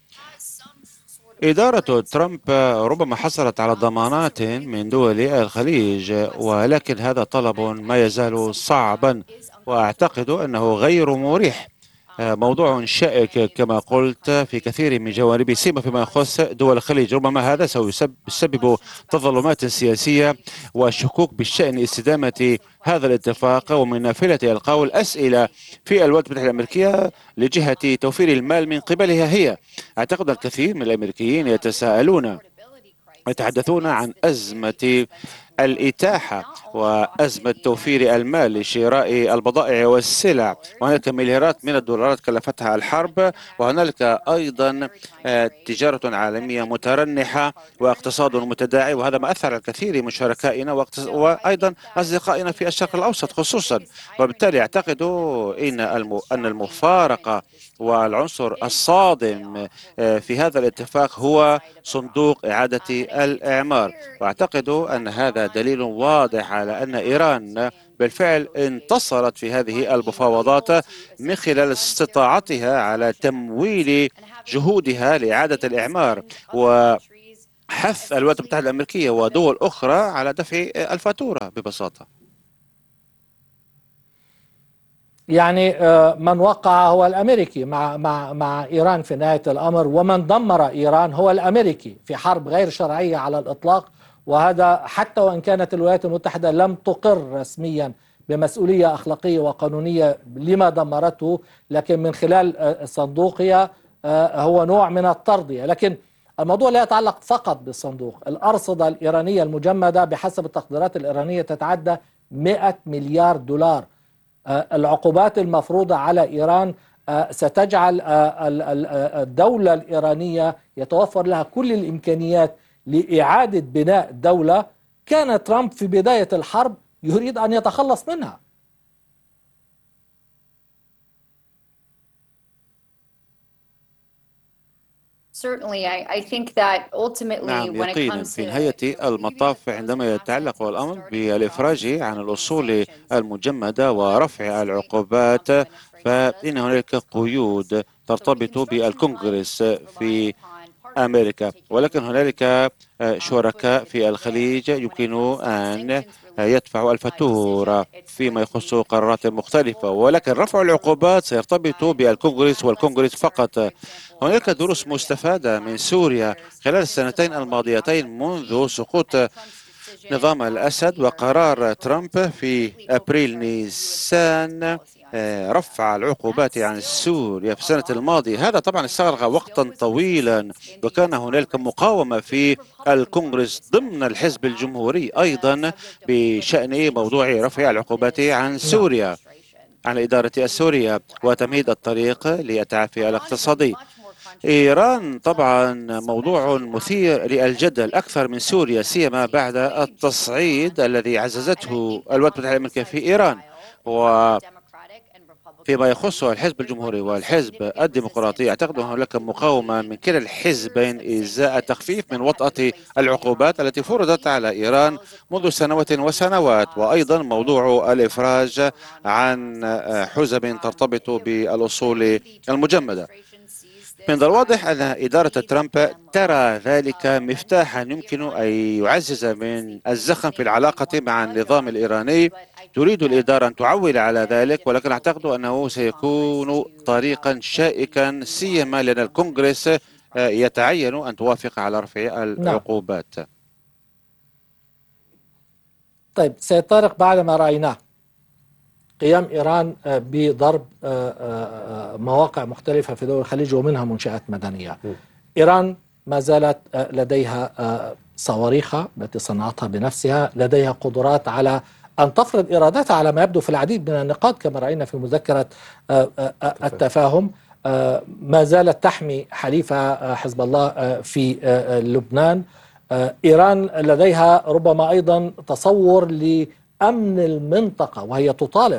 إدارة ترامب ربما حصلت على ضمانات من دول الخليج، ولكن هذا طلب ما يزال صعبا وأعتقد أنه غير مريح. موضوع شائك كما قلت في كثير من جوانبه، سيما فيما يخص دول الخليج. ربما هذا سيسبب تظلمات سياسية وشكوك بالشأن استدامة هذا الاتفاق، ومن نافلة القول أسئلة في الولايات المتحدة الأمريكية لجهة توفير المال من قبلها هي. أعتقد الكثير من الأمريكيين يتساءلون يتحدثون عن أزمة الإتاحة وأزمة توفير المال لشراء البضائع والسلع، وهناك مليارات من الدولارات كلفتها الحرب، وهناك أيضا تجارة عالمية مترنحة واقتصاد متداعي، وهذا ما أثر على الكثير من شركائنا وأيضا أصدقائنا في الشرق الأوسط خصوصا. وبالتالي أعتقد إن أن المفارقة والعنصر الصادم في هذا الاتفاق هو صندوق إعادة الإعمار، وأعتقد أن هذا دليل واضح على أن إيران بالفعل انتصرت في هذه المفاوضات من خلال استطاعتها على تمويل جهودها لإعادة الإعمار وحث الولايات المتحدة الأمريكية ودول أخرى على دفع الفاتورة ببساطة. يعني من وقع هو الأمريكي مع مع مع إيران في نهاية الأمر، ومن دمر إيران هو الأمريكي في حرب غير شرعية على الإطلاق. وهذا حتى وإن كانت الولايات المتحدة لم تقر رسميا بمسؤولية أخلاقية وقانونية لما دمرته، لكن من خلال صندوقها هو نوع من الترضية. لكن الموضوع لا يتعلق فقط بالصندوق. الأرصدة الإيرانية المجمدة بحسب التقديرات الإيرانية تتعدى مئة مليار دولار. العقوبات المفروضة على إيران ستجعل الدولة الإيرانية يتوفر لها كل الإمكانيات لإعادة بناء دولة كان ترامب في بداية الحرب يريد أن يتخلص منها. نعم يقينا في نهاية المطاف عندما يتعلق الأمر بالإفراج عن الأصول المجمدة ورفع العقوبات فإن هناك قيود ترتبط بالكونغرس في أمريكا، ولكن هنالك شركاء في الخليج يمكن أن يدفعوا الفاتورة فيما يخص قرارات مختلفة، ولكن رفع العقوبات سيرتبط بالكونغرس والكونغرس فقط. هناك دروس مستفادة من سوريا خلال السنتين الماضيتين منذ سقوط نظام الأسد وقرار ترامب في أبريل نيسان رفع العقوبات عن سوريا في السنة الماضية. هذا طبعا استغرق وقتا طويلا، وكان هنالك مقاومة في الكونغرس ضمن الحزب الجمهوري أيضا بشأن موضوع رفع العقوبات عن سوريا، عن الإدارة السورية وتمهيد الطريق للتعافي الاقتصادي. إيران طبعا موضوع مثير للجدل أكثر من سوريا، سيما بعد التصعيد الذي عززته الولايات المتحدة الأمريكية في إيران. و فيما يخص الحزب الجمهوري والحزب الديمقراطي أعتقد أن هناك مقاومة من كلا الحزبين إزاء تخفيف من وطأة العقوبات التي فرضت على إيران منذ سنوات وسنوات، وأيضا موضوع الإفراج عن حزب ترتبط بالأصول المجمدة. من الواضح أن إدارة ترامب ترى ذلك مفتاحا يمكن أن يعزز من الزخم في العلاقة مع النظام الإيراني. تريد الإدارة أن تعول على ذلك، ولكن أعتقد أنه سيكون طريقا شائكا، سيما لأن الكونغرس يتعين أن توافق على رفع العقوبات. طيب سيد طارق، بعد ما رأيناه قيام إيران بضرب مواقع مختلفة في دول الخليج ومنها منشآت مدنية، إيران ما زالت لديها صواريخها التي صنعتها بنفسها، لديها قدرات على أن تفرض إرادتها على ما يبدو في العديد من النقاط كما رأينا في مذكرة التفاهم. ما زالت تحمي حليفها حزب الله في لبنان. إيران لديها ربما أيضا تصور لأمن المنطقة، وهي تطالب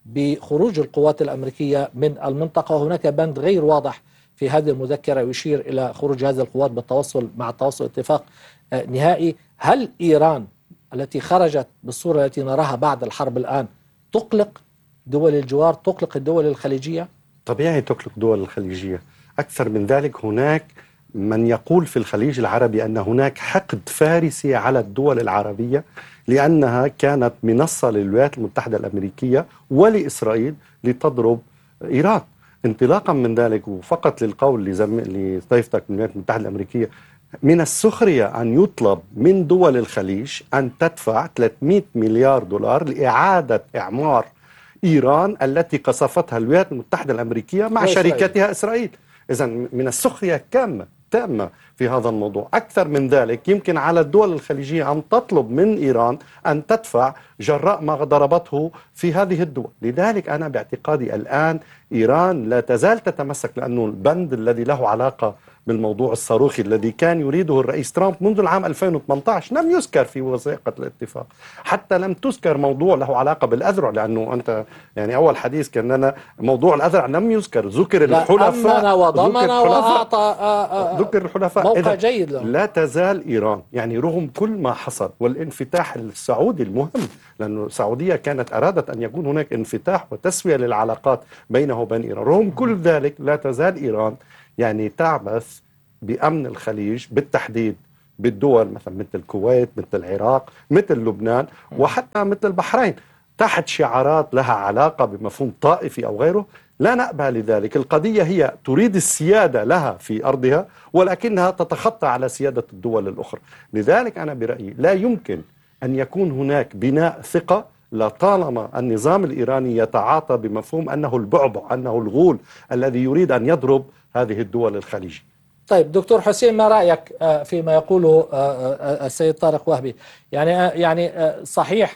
بخروج القوات الأمريكية من المنطقة، وهناك بند غير واضح في هذه المذكرة يشير إلى خروج هذه القوات بالتوصل مع التوصل اتفاق نهائي. هل إيران التي خرجت بالصورة التي نراها بعد الحرب الآن تقلق دول الجوار، تقلق الدول الخليجية؟ طبيعي تقلق دول الخليجية. أكثر من ذلك، هناك من يقول في الخليج العربي أن هناك حقد فارسي على الدول العربية، لأنها كانت منصة للولايات المتحدة الأمريكية ولإسرائيل لتضرب إيران. انطلاقا من ذلك، وفقط للقول لضيفتك من الولايات المتحدة الأمريكية، من السخرية أن يطلب من دول الخليج أن تدفع ثلاثمئة مليار دولار لإعادة إعمار إيران التي قصفتها الولايات المتحدة الأمريكية مع شركتها إسرائيل. إذن من السخرية كامة تامة في هذا الموضوع. أكثر من ذلك، يمكن على الدول الخليجية أن تطلب من إيران أن تدفع جراء ما ضربته في هذه الدول. لذلك أنا باعتقادي الآن إيران لا تزال تتمسك، لأنه البند الذي له علاقة بالموضوع الصاروخي الذي كان يريده الرئيس ترامب منذ العام ألفين وثمانية عشر لم يذكر في وثيقة الاتفاق. حتى لم تذكر موضوع له علاقة بالأذرع، لأنه أنت يعني أول حديث كان لنا موضوع الأذرع لم يذكر، ذكر الحلفاء، أمن وضمن وأعطى ذكر الحلفاء. موقع جيد له. لا تزال إيران يعني رغم كل ما حصل والانفتاح السعودي المهم، لأن السعودية كانت أرادت أن يكون هناك انفتاح وتسوية للعلاقات بينه وبين إيران، رغم كل ذلك لا تزال إيران يعني تعبث بأمن الخليج، بالتحديد بالدول مثلا مثل الكويت، مثل العراق، مثل لبنان، وحتى مثل البحرين، تحت شعارات لها علاقة بمفهوم طائفي أو غيره. لا نأبه لذلك. القضية هي تريد السيادة لها في أرضها، ولكنها تتخطى على سيادة الدول الأخرى. لذلك أنا برأيي لا يمكن أن يكون هناك بناء ثقة لطالما النظام الإيراني يتعاطى بمفهوم أنه البعبع، أنه الغول الذي يريد أن يضرب هذه الدول الخليجية. طيب دكتور حسين، ما رأيك فيما يقوله السيد طارق وهبي؟ يعني يعني صحيح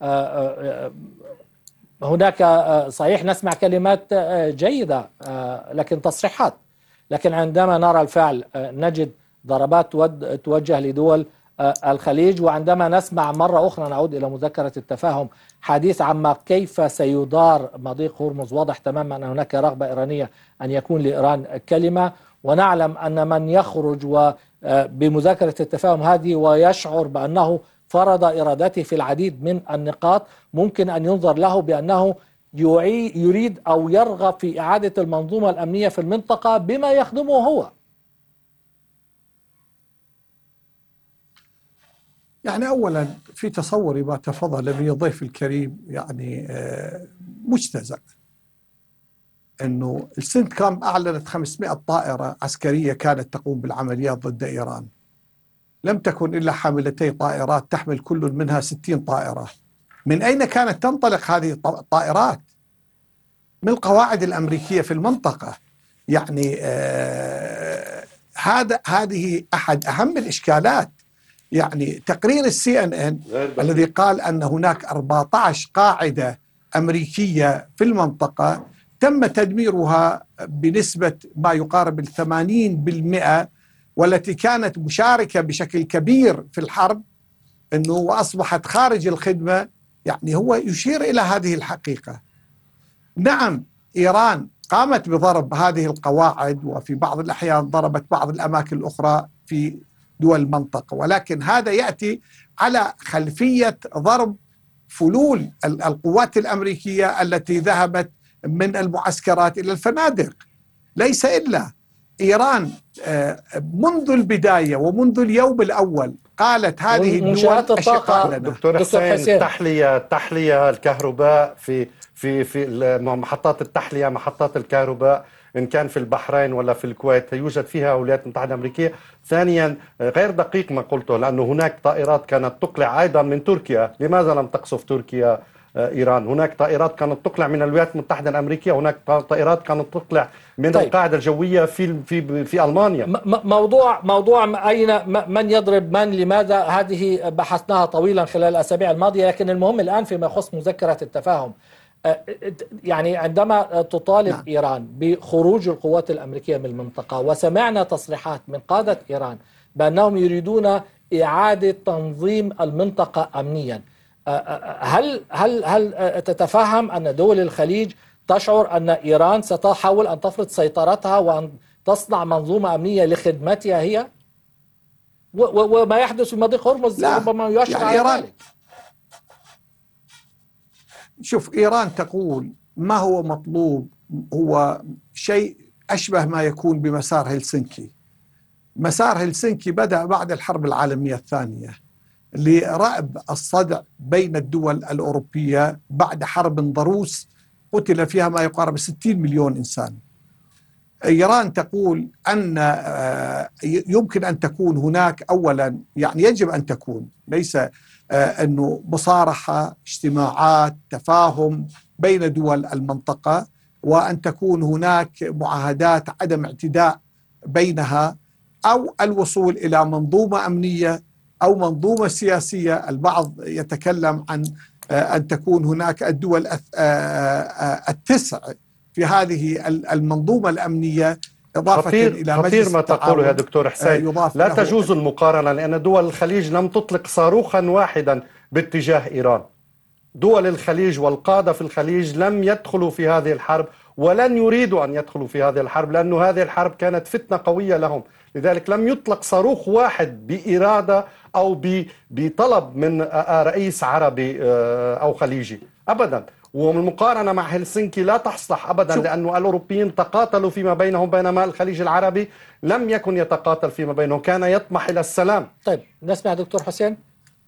هناك صحيح نسمع كلمات جيدة لكن تصريحات، لكن عندما نرى الفعل نجد ضربات توجه لدول الخليج، وعندما نسمع مرة أخرى نعود إلى مذكرة التفاهم حديث عما كيف سيدار مضيق هرمز، واضح تماما أن هناك رغبة إيرانية أن يكون لإيران كلمة، ونعلم أن من يخرج بمذاكرة التفاهم هذه ويشعر بأنه فرض إرادته في العديد من النقاط ممكن أن ينظر له بأنه يريد أو يرغب في إعادة المنظومة الأمنية في المنطقة بما يخدمه هو. يعني أولا في تصوري ما تفضل به الضيف الكريم يعني مجتزأ، أنه السنتكام أعلنت خمسمئة طائرة عسكرية كانت تقوم بالعمليات ضد إيران، لم تكن إلا حاملتي طائرات تحمل كل منها ستين طائرة. من أين كانت تنطلق هذه الطائرات؟ من القواعد الأمريكية في المنطقة. يعني آه هذا هذه أحد أهم الإشكالات. يعني تقرير السي ان ان الذي قال أن هناك أربعة عشر قاعدة أمريكية في المنطقة تم تدميرها بنسبة ما يقارب الثمانين بالمئة، والتي كانت مشاركة بشكل كبير في الحرب أنه وأصبحت خارج الخدمة. يعني هو يشير إلى هذه الحقيقة. نعم إيران قامت بضرب هذه القواعد، وفي بعض الأحيان ضربت بعض الأماكن الأخرى في دول المنطقة، ولكن هذا يأتي على خلفية ضرب فلول القوات الأمريكية التي ذهبت من المعسكرات إلى الفنادق. ليس إلا إيران منذ البداية ومنذ اليوم الأول قالت هذه منشآت الطاقة. دكتور حسين، تحلية تحلية الكهرباء في في في محطات التحلية، محطات الكهرباء إن كان في البحرين ولا في الكويت يوجد فيها الولايات المتحدة الأمريكية. ثانيا غير دقيق ما قلته، لأنه هناك طائرات كانت تقلع أيضا من تركيا. لماذا لم تقصف تركيا إيران. هناك طائرات كانت تقلع من الولايات المتحدة الأمريكية، هناك طائرات كانت تقلع من طيب. القاعدة الجوية في في في ألمانيا. موضوع موضوع أين من يضرب من لماذا، هذه بحثناها طويلا خلال الأسابيع الماضية، لكن المهم الآن فيما يخص مذكرة التفاهم. يعني عندما تطالب نعم. إيران بخروج القوات الأمريكية من المنطقة، وسمعنا تصريحات من قادة إيران بأنهم يريدون إعادة تنظيم المنطقة أمنيا، هل هل هل تتفهم أن دول الخليج تشعر أن إيران ستحاول أن تفرض سيطرتها وأن تصنع منظومة أمنية لخدمتها هي؟ وما يحدث في مضيق هرمز ربما يشعر يعني على إيران ذلك. شوف، إيران تقول ما هو مطلوب هو شيء أشبه ما يكون بمسار هلسنكي. مسار هلسنكي بدأ بعد الحرب العالمية الثانية لرأب الصدع بين الدول الأوروبية بعد حرب ضروس قتل فيها ما يقارب ستين مليون إنسان. إيران تقول أن يمكن أن تكون هناك، أولا يعني يجب أن تكون ليس أنه مصارحة، اجتماعات، تفاهم بين دول المنطقة، وأن تكون هناك معاهدات عدم اعتداء بينها، أو الوصول إلى منظومة أمنية أو منظومة سياسية. البعض يتكلم عن أن تكون هناك الدول التسع في هذه المنظومة الأمنية، إضافة خطير إلى خطير مجلس ما تقوله يا دكتور حسين. لا تجوز المقارنة، لأن دول الخليج لم تطلق صاروخا واحدا باتجاه إيران. دول الخليج والقادة في الخليج لم يدخلوا في هذه الحرب ولن يريدوا أن يدخلوا في هذه الحرب، لأن هذه الحرب كانت فتنة قوية لهم. لذلك لم يطلق صاروخ واحد بإرادة أو بطلب من رئيس عربي أو خليجي أبدا. والمقارنة مع هلسنكي لا تصلح أبدا، لأن الأوروبيين تقاتلوا فيما بينهم، بينما الخليج العربي لم يكن يتقاتل فيما بينهم، كان يطمح إلى السلام. طيب نسمع دكتور حسين.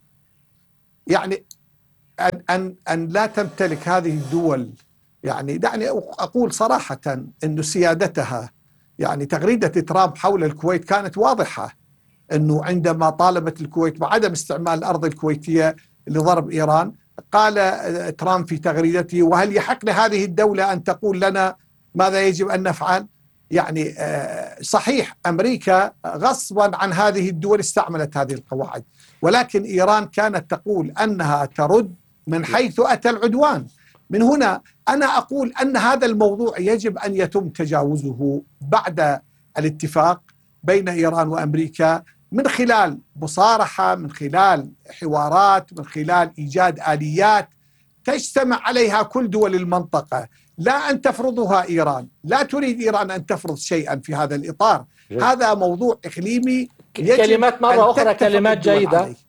يعني أن, أن, أن لا تمتلك هذه الدول، يعني دعني أقول صراحة أن سيادتها، يعني تغريدة ترامب حول الكويت كانت واضحة، أنه عندما طالبت الكويت بعدم استعمال الأرض الكويتية لضرب إيران، قال ترامب في تغريدته: وهل يحق لهذه الدولة أن تقول لنا ماذا يجب أن نفعل؟ يعني صحيح أمريكا غصبا عن هذه الدول استعملت هذه القواعد، ولكن إيران كانت تقول أنها ترد من حيث أتى العدوان. من هنا أنا أقول أن هذا الموضوع يجب أن يتم تجاوزه بعد الاتفاق بين إيران وأمريكا، من خلال مصارحة، من خلال حوارات، من خلال إيجاد آليات تجتمع عليها كل دول المنطقة، لا أن تفرضها إيران. لا تريد إيران أن تفرض شيئا في هذا الإطار. جيد. هذا موضوع إقليمي يجب كلمات مرة أخرى كلمات جيدة عليه.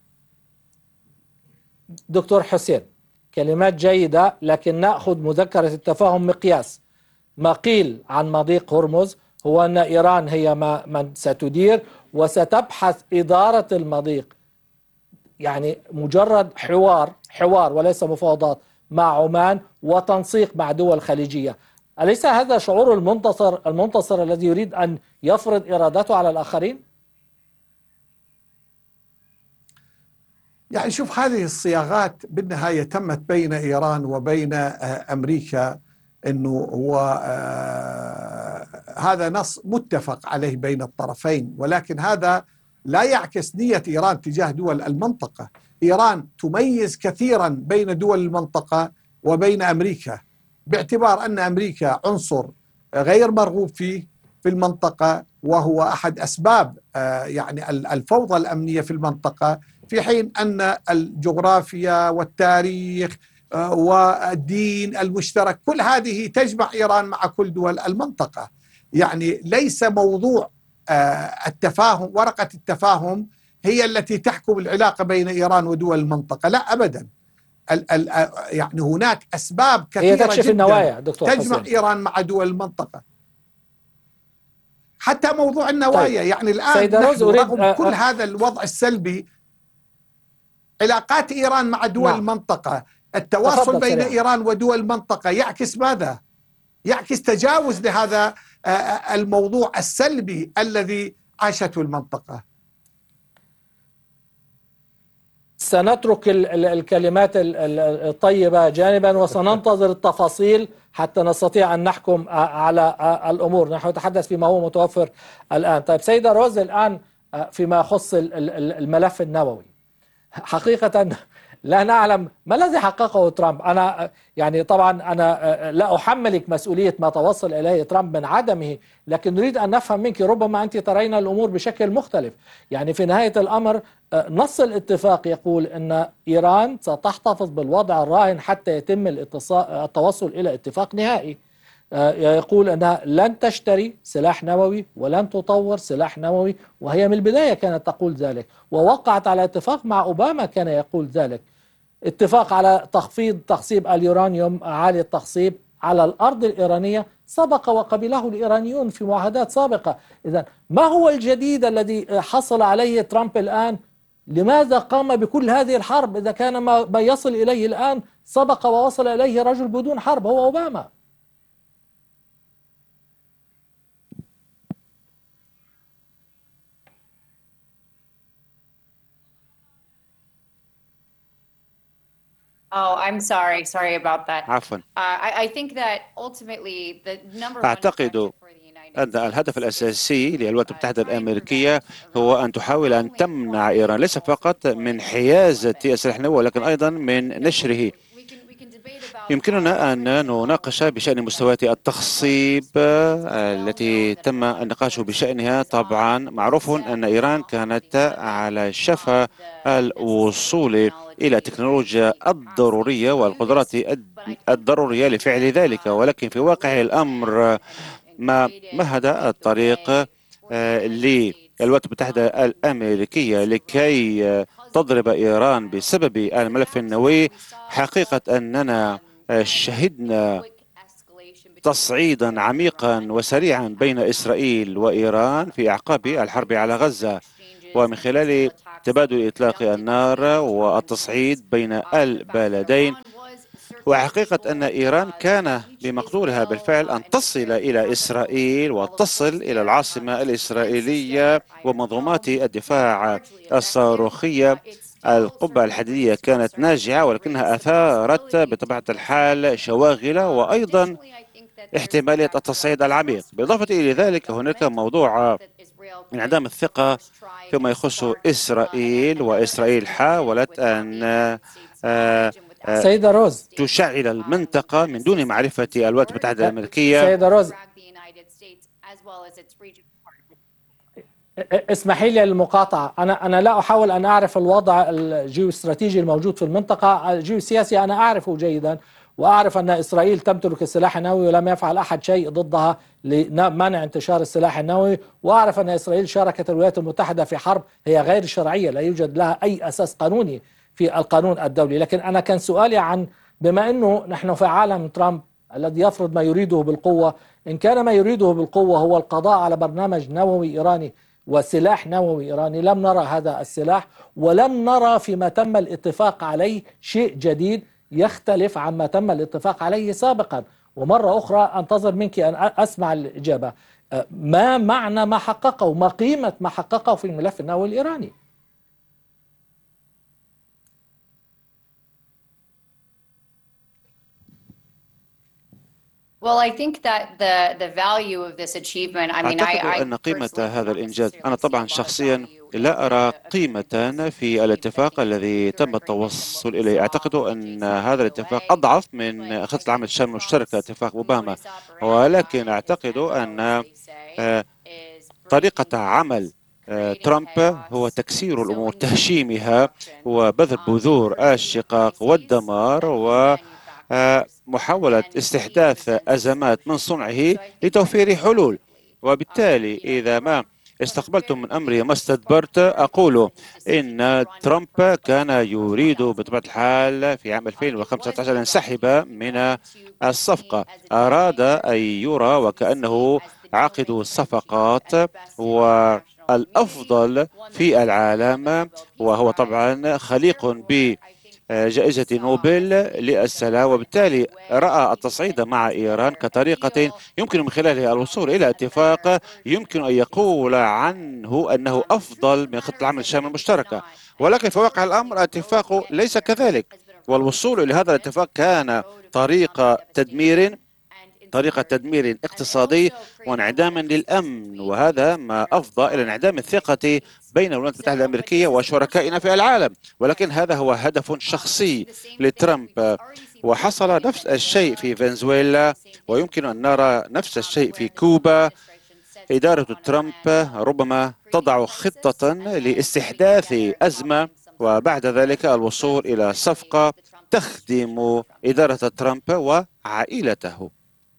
دكتور حسين، كلمات جيدة، لكن نأخذ مذكرة التفاهم مقياس. ما قيل عن مضيق هرمز هو أن إيران هي ما من ستدير وستبحث إدارة المضيق، يعني مجرد حوار حوار وليس مفاوضات مع عمان وتنسيق مع دول خليجية. أليس هذا شعور المنتصر المنتصر الذي يريد أن يفرض إرادته على الآخرين؟ يعني شوف، هذه الصياغات بالنهاية تمت بين إيران وبين أمريكا، أنه هو هذا نص متفق عليه بين الطرفين، ولكن هذا لا يعكس نية إيران تجاه دول المنطقة. إيران تميز كثيرا بين دول المنطقة وبين أمريكا، باعتبار أن أمريكا عنصر غير مرغوب فيه في المنطقة، وهو أحد أسباب يعني الفوضى الأمنية في المنطقة، في حين أن الجغرافيا والتاريخ والدين المشترك كل هذه تجمع إيران مع كل دول المنطقة. يعني ليس موضوع التفاهم، ورقة التفاهم هي التي تحكم العلاقة بين إيران ودول المنطقة، لا أبدا. ال ال يعني هناك أسباب كثيرة جدا النوايا دكتور تجمع حسين. إيران مع دول المنطقة، حتى موضوع النوايا. طيب. يعني الآن نحن رغم كل هذا الوضع السلبي، علاقات إيران مع دول نعم. المنطقة، التواصل بين سريع. إيران ودول المنطقة يعكس ماذا؟ يعكس تجاوز لهذا الموضوع السلبي الذي عاشته المنطقة. سنترك ال- ال- الكلمات ال- ال- الطيبة جانبا وسننتظر التفاصيل حتى نستطيع أن نحكم ع- على ع- الأمور. نحن نتحدث فيما هو متوفر الآن. طيب سيدة روز، الآن آه، فيما يخص ال- ال- ال- الملف النووي، حقيقة لا نعلم ما الذي حققه ترامب. أنا يعني طبعا أنا لا أحملك مسؤولية ما توصل إليه ترامب من عدمه، لكن نريد أن نفهم منك، ربما أنت ترين الأمور بشكل مختلف. يعني في نهاية الأمر نص الاتفاق يقول أن إيران ستحتفظ بالوضع الراهن حتى يتم الاتصال التوصل إلى اتفاق نهائي. يقول أنها لن تشتري سلاح نووي ولن تطور سلاح نووي، وهي من البداية كانت تقول ذلك، ووقعت على اتفاق مع أوباما كان يقول ذلك، اتفاق على تخفيض تخصيب اليورانيوم عالي التخصيب على الأرض الإيرانية سبق وقبله الإيرانيون في معاهدات سابقة. إذن ما هو الجديد الذي حصل عليه ترامب الآن؟ لماذا قام بكل هذه الحرب إذا كان ما يصل إليه الآن سبق ووصل إليه رجل بدون حرب هو أوباما؟ Oh, I'm sorry. Sorry about that. عفوا. Uh, I, I think that ultimately the number one أعتقد objective for the United أن States الهدف الأساسي is للولايات to المتحدة try and الأمريكية prevent هو Iran أن تحاول أن not only تمنع from إيران ليس فقط من حيازة السلاح النووي ولكن أيضا من نشره. we can we can debate about يمكننا أن نناقش بشأن مستويات التخصيب التي تم النقاش بشأنها. طبعا معروف أن إيران كانت على شفا الوصول إلى تكنولوجيا الضرورية والقدرات الضرورية لفعل ذلك، ولكن في واقع الأمر ما مهد الطريق للولايات المتحدة الأمريكية لكي تضرب إيران بسبب الملف النووي. حقيقة أننا شهدنا تصعيدا عميقا وسريعا بين إسرائيل وإيران في أعقاب الحرب على غزة، ومن خلال تبادل إطلاق النار والتصعيد بين البلدين. وحقيقة أن إيران كان بمقدورها بالفعل أن تصل إلى إسرائيل وتصل إلى العاصمة الإسرائيلية ومنظومات الدفاع الصاروخية. القبة الحديدية كانت ناجعة ولكنها أثارت بطبيعة الحال شواغل وأيضا احتمالية التصعيد العميق. بالإضافة إلى ذلك هناك موضوع انعدام الثقة فيما يخص إسرائيل، وإسرائيل حاولت أن سيدة روز تشعل المنطقة من دون معرفة الولايات المتحدة الأمريكية. سيدة روز اسمحي لي المقاطعة. أنا أنا لا أحاول أن أعرف الوضع الجيوستراتيجي الموجود في المنطقة. الجيوسياسي أنا أعرفه جيدا، وأعرف أن إسرائيل تمتلك السلاح النووي ولم يفعل أحد شيء ضدها لمنع انتشار السلاح النووي، وأعرف أن إسرائيل شاركت الولايات المتحدة في حرب هي غير شرعية، لا يوجد لها أي أساس قانوني في القانون الدولي. لكن أنا كان سؤالي عن، بما أنه نحن في عالم ترامب الذي يفرض ما يريده بالقوة، إن كان ما يريده بالقوة هو القضاء على برنامج نووي إيراني وسلاح نووي إيراني، لم نرى هذا السلاح، ولم نرى فيما تم الاتفاق عليه شيء جديد يختلف عما تم الاتفاق عليه سابقا. ومرة أخرى أنتظر منك أن أسمع الإجابة. ما معنى ما حققه، ما قيمة ما حققه في الملف النووي الإيراني؟ Well, I think that the the value of this achievement. I mean, I, أعتقد I أن قيمة personally هذا don't الإنجاز، necessarily أنا see طبعا a lot of شخصيا value لا in أرى the agreement قيمة that في was achieved. I الاتفاق think الذي it's very تم reminiscent of what التوصل we إليه. saw أعتقد with أن J C هذا P O الاتفاق A. أضعف But من I خطة العمل think الشاملة المشتركة Trump's اتفاق أوباما، modus operandi, ولكن his أعتقد M O, أن as they say, آه، is breaking طريقة عمل peace, آه، creating ترامب هو chaos, تكسير الأمور، sowing discord and تهشيمها destruction, وبذر um, بذور creating الشقاق crises والدمار that he و آه، manufactures, and محاولة then he استحداث presents a أزمات من solution. صنعه So I think that لتوفير حلول. collectively, um, وبالتالي you know, إذا ما Trump was استقبلت very من أمري ما clear, استدبرت sparked Warren أقول Buffett into seeking to إن run ترامب for first كان president of يريد بطبيعة two thousand eighteen. الحال في عام Um, it ألفين وخمسة was عشر أن a ينسحب gesture. He من wanted to be seen الصفقة. as a أراد deal أن maker, يرى as to be وكأنه seen as the عاقد deal maker that he الصفقات loved and best in the international community, والأفضل one that في was supportive of the العالم، Nobel Peace وهو Prize. طبعا خليق Therefore, I think جائزة نوبل للسلام، وبالتالي رأى التصعيد مع إيران كطريقة يمكن من خلالها الوصول إلى اتفاق يمكن أن يقول عنه أنه أفضل من خطة العمل الشامل المشتركة. ولكن في واقع الأمر الاتفاق ليس كذلك، والوصول إلى هذا الاتفاق كان طريق تدمير طريقة تدمير اقتصادي وانعدام للأمن، وهذا ما أفضى إلى انعدام الثقة بين الولايات المتحدة الأمريكية وشركائنا في العالم. ولكن هذا هو هدف شخصي لترامب، وحصل نفس الشيء في فنزويلا، ويمكن أن نرى نفس الشيء في كوبا. إدارة ترامب ربما تضع خطة لاستحداث أزمة وبعد ذلك الوصول إلى صفقة تخدم إدارة ترامب وعائلته.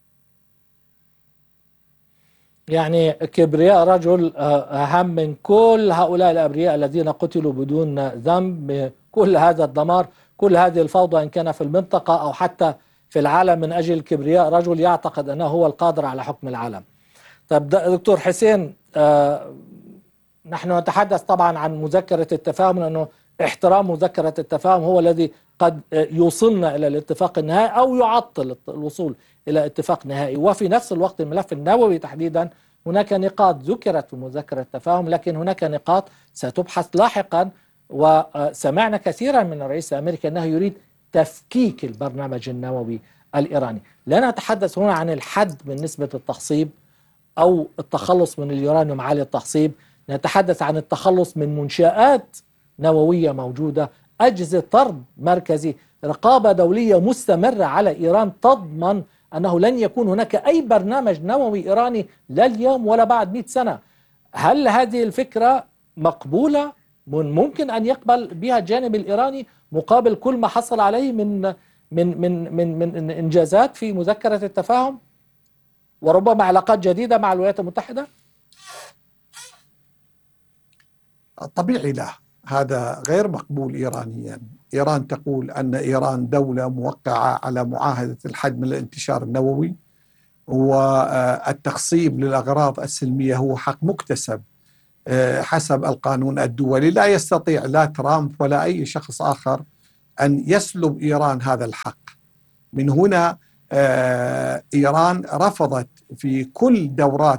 يعني كبرياء رجل أهم من كل هؤلاء الأبرياء الذين قتلوا بدون ذنب. كل هذا الدمار، كل هذه الفوضى إن كان في المنطقة أو حتى في العالم، من أجل كبرياء رجل يعتقد أنه هو القادر على حكم العالم. طيب دكتور حسين، آه نحن نتحدث طبعا عن مذكرة التفاهم، لأنه احترام مذكرة التفاهم هو الذي قد يوصلنا إلى الاتفاق النهائي أو يعطل الوصول إلى اتفاق نهائي. وفي نفس الوقت الملف النووي تحديدا هناك نقاط ذكرت في مذكرة التفاهم، لكن هناك نقاط ستبحث لاحقا. وسمعنا كثيرا من الرئيس الأمريكي أنه يريد تفكيك البرنامج النووي الإيراني. لا نتحدث هنا عن الحد من نسبة التخصيب أو التخلص من اليورانيوم عالي التخصيب، نتحدث عن التخلص من منشآت نووية موجودة، أجهزة طرد مركزي، رقابة دولية مستمرة على إيران تضمن أنه لن يكون هناك أي برنامج نووي إيراني لا اليوم ولا بعد مئة سنة. هل هذه الفكرة مقبولة؟ ممكن أن يقبل بها الجانب الإيراني مقابل كل ما حصل عليه من من من من, من إنجازات في مذكرة التفاهم وربما علاقات جديدة مع الولايات المتحدة؟ طبيعي له، هذا غير مقبول إيرانيا. إيران تقول أن إيران دولة موقعة على معاهدة الحد من الانتشار النووي، والتخصيب للأغراض السلمية هو حق مكتسب حسب القانون الدولي. لا يستطيع لا ترامب ولا أي شخص آخر أن يسلب إيران هذا الحق. من هنا إيران رفضت في كل دورات